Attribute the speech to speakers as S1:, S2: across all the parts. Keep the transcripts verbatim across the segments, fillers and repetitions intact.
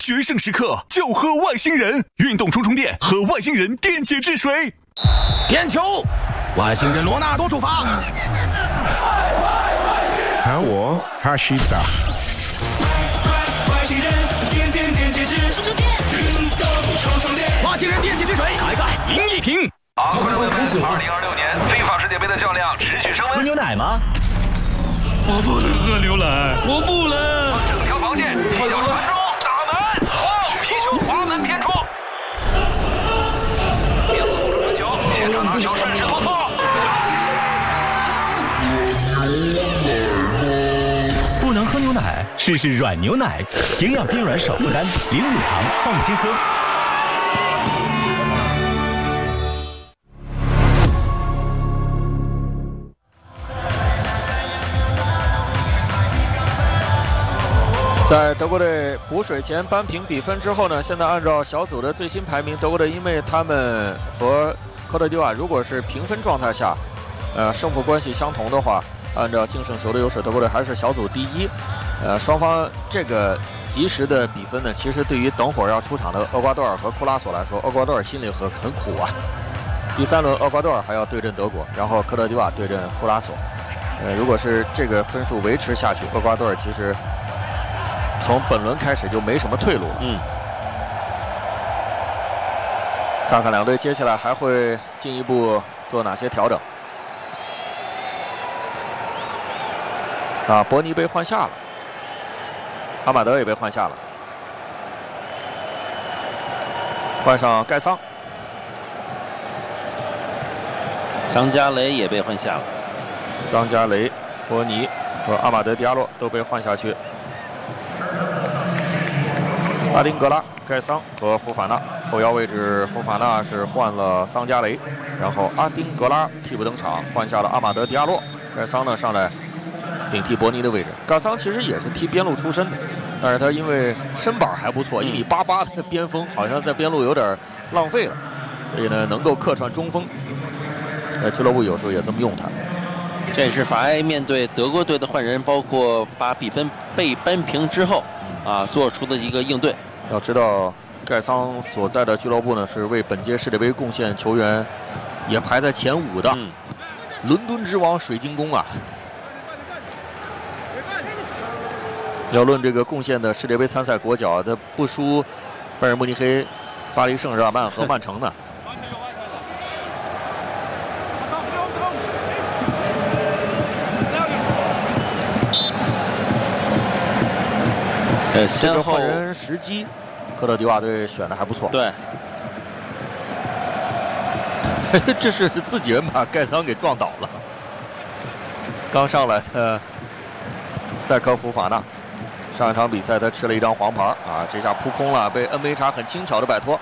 S1: 决胜时刻就喝外星人运动充充电，喝外星人电解质水。
S2: 点球，外星人罗纳多出发。
S3: 看我哈西达。
S1: 外星人点点电解质，充充电，运动充充电。
S2: 外星人电解质水，开盖赢一瓶。
S4: 啊！二零二六年非法世界杯的较量持续升温。
S2: 喝牛奶吗？
S5: 我不能喝牛奶，我不能。
S4: 整条防线，踢球传中，打门，哦，皮球滑门偏出。杰斯护住传球，前场拿球顺势突破。
S2: 不能喝牛奶，试试软牛奶，营养变软少负担，零乳糖，放心喝。
S6: 在德国队补水前扳平比分之后呢，现在按照小组的最新排名，德国队因为他们和科特迪瓦如果是平分状态下，呃，胜负关系相同的话，按照净胜球的优势，德国队还是小组第一。呃，双方这个及时的比分呢，其实对于等会儿要出场的厄瓜多尔和库拉索来说，厄瓜多尔心里很很苦啊。第三轮厄瓜多尔还要对阵德国，然后科特迪瓦对阵库拉索。呃，如果是这个分数维持下去，厄瓜多尔其实从本轮开始就没什么退路。嗯，看看两队接下来还会进一步做哪些调整。啊，伯尼被换下了，阿马德也被换下了，换上盖桑，
S7: 桑加雷也被换下了，
S6: 桑加雷、伯尼和阿马德·迪亚洛都被换下去。阿丁格拉、盖桑和福法纳，后腰位置福法纳是换了桑加雷，然后阿丁格拉替补登场，换下了阿马德·迪亚洛，盖桑呢上来顶替伯尼的位置。盖桑其实也是踢边路出身的，但是他因为身板还不错，一米八八的边锋，好像在边路有点浪费了，所以呢能够客串中锋，在俱乐部有时候也这么用他。
S7: 这是法埃面对德国队的换人，包括把比分被扳平之后啊做出的一个应对。
S6: 要知道，盖桑所在的俱乐部呢是为本届世界杯贡献球员也排在前五的，嗯、伦敦之王水晶宫啊。要论这个贡献的世界杯参赛国脚，他不输拜仁慕尼黑、巴黎圣日耳曼和曼城呢。
S7: 呃，先后
S6: 换人时机，科特迪瓦队选的还不错。
S7: 对，
S6: 这是自己人把盖桑给撞倒了。刚上来的塞科夫法纳，上一场比赛他吃了一张黄牌啊，这下扑空了，被恩梅查很轻巧的摆脱。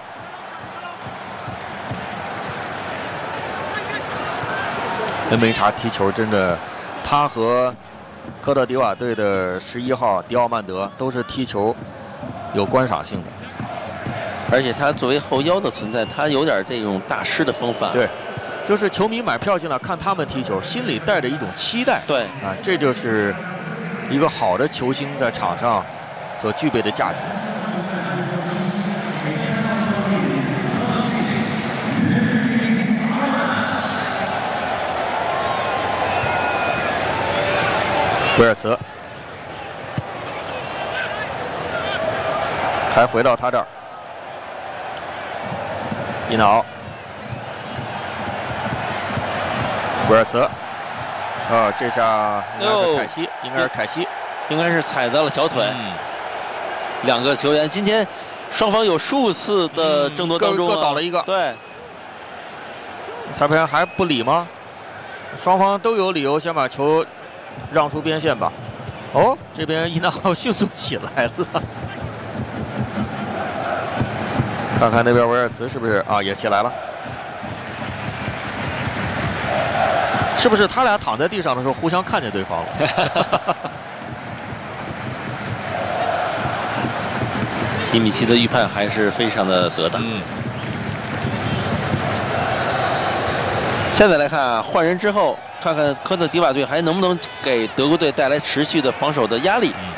S6: 恩梅查踢球真的，他和科特迪瓦队的十一号迪奥曼德都是踢球有观赏性的，
S7: 而且他作为后腰的存在，他有点这种大师的风范。
S6: 对，就是球迷买票进来看他们踢球，心里带着一种期待。
S7: 对
S6: 啊，这就是一个好的球星在场上所具备的价值。威尔茨还回到他这儿，伊瑙，威尔茨，啊，这下应该是凯西，应该是凯西，
S7: 应该是踩在了小腿。嗯，两个球员今天双方有数次的争夺当中、啊
S6: 嗯、各, 各倒了一个。
S7: 对，
S6: 裁判还不理吗？双方都有理由先把球让出边线吧。哦，这边伊瑙迅速起来了，看看那边维尔茨是不是啊也起来了？是不是他俩躺在地上的时候互相看见对方了？
S7: 西米奇的预判还是非常的得当。嗯。现在来看啊，换人之后，看看科特迪瓦队还能不能给德国队带来持续的防守的压力。嗯